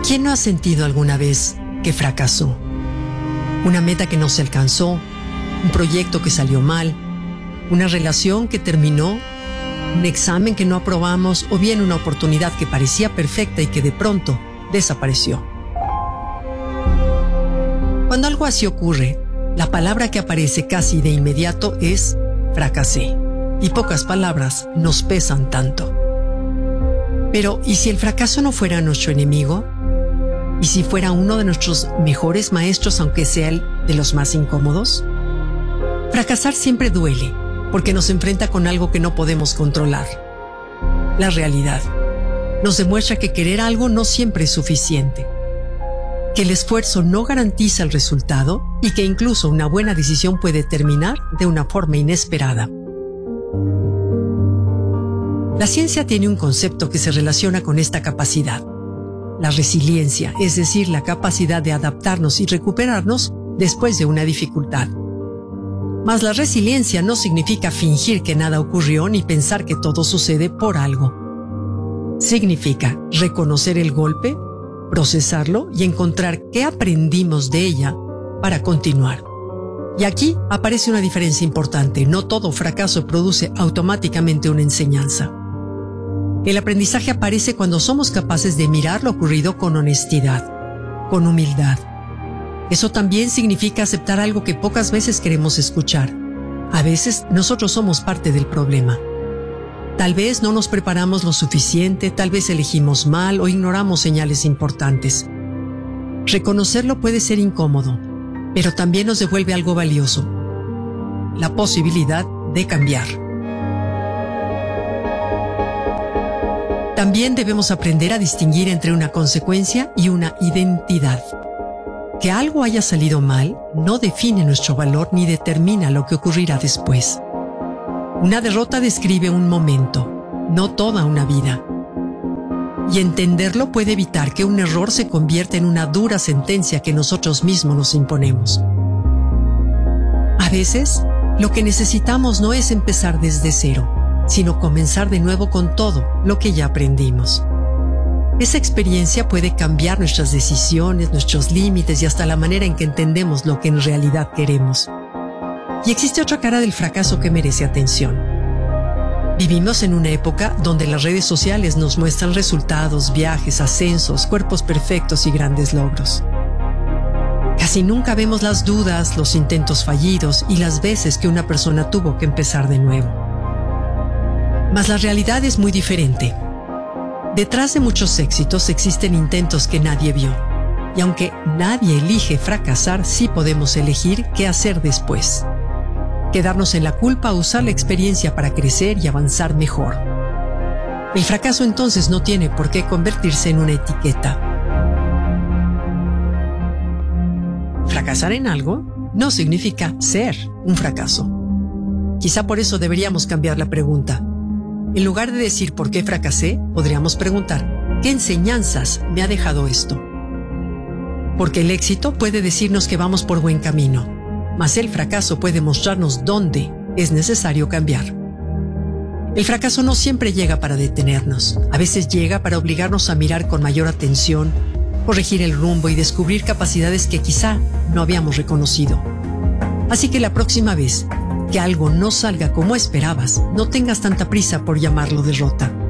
¿Quién no ha sentido alguna vez que fracasó? Una meta que no se alcanzó, un proyecto que salió mal, una relación que terminó, un examen que no aprobamos o bien una oportunidad que parecía perfecta y que de pronto desapareció. Cuando algo así ocurre, la palabra que aparece casi de inmediato es fracasé, y pocas palabras nos pesan tanto. Pero, ¿y si el fracaso no fuera nuestro enemigo? ¿Y si fuera uno de nuestros mejores maestros, aunque sea el de los más incómodos? Fracasar siempre duele, porque nos enfrenta con algo que no podemos controlar. La realidad nos demuestra que querer algo no siempre es suficiente, que el esfuerzo no garantiza el resultado y que incluso una buena decisión puede terminar de una forma inesperada. La ciencia tiene un concepto que se relaciona con esta capacidad: la resiliencia, es decir, la capacidad de adaptarnos y recuperarnos después de una dificultad. Mas la resiliencia no significa fingir que nada ocurrió ni pensar que todo sucede por algo. Significa reconocer el golpe, procesarlo y encontrar qué aprendimos de ella para continuar. Y aquí aparece una diferencia importante: no todo fracaso produce automáticamente una enseñanza. El aprendizaje aparece cuando somos capaces de mirar lo ocurrido con honestidad, con humildad. Eso también significa aceptar algo que pocas veces queremos escuchar. A veces nosotros somos parte del problema. Tal vez no nos preparamos lo suficiente, tal vez elegimos mal o ignoramos señales importantes. Reconocerlo puede ser incómodo, pero también nos devuelve algo valioso: la posibilidad de cambiar. También debemos aprender a distinguir entre una consecuencia y una identidad. Que algo haya salido mal no define nuestro valor ni determina lo que ocurrirá después. Una derrota describe un momento, no toda una vida. Y entenderlo puede evitar que un error se convierta en una dura sentencia que nosotros mismos nos imponemos. A veces, lo que necesitamos no es empezar desde cero, sino comenzar de nuevo con todo lo que ya aprendimos. Esa experiencia puede cambiar nuestras decisiones, nuestros límites y hasta la manera en que entendemos lo que en realidad queremos. Y existe otra cara del fracaso que merece atención. Vivimos en una época donde las redes sociales nos muestran resultados, viajes, ascensos, cuerpos perfectos y grandes logros. Casi nunca vemos las dudas, los intentos fallidos y las veces que una persona tuvo que empezar de nuevo. Mas la realidad es muy diferente. Detrás de muchos éxitos existen intentos que nadie vio. Y aunque nadie elige fracasar, sí podemos elegir qué hacer después. Quedarnos en la culpa o usar la experiencia para crecer y avanzar mejor. El fracaso entonces no tiene por qué convertirse en una etiqueta. Fracasar en algo no significa ser un fracaso. Quizá por eso deberíamos cambiar la pregunta. En lugar de decir ¿por qué fracasé?, podríamos preguntar ¿qué enseñanzas me ha dejado esto? Porque el éxito puede decirnos que vamos por buen camino, mas el fracaso puede mostrarnos dónde es necesario cambiar. El fracaso no siempre llega para detenernos. A veces llega para obligarnos a mirar con mayor atención, corregir el rumbo y descubrir capacidades que quizá no habíamos reconocido. Así que la próxima vez que algo no salga como esperabas, no tengas tanta prisa por llamarlo derrota.